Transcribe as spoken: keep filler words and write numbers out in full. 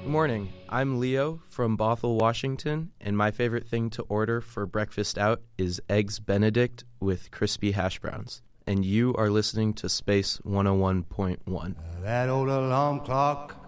Morning. I'm Leo from Bothell, Washington, and my favorite thing to order for breakfast out is Eggs Benedict with crispy hash browns. And you are listening to Space one oh one point one. That old alarm clock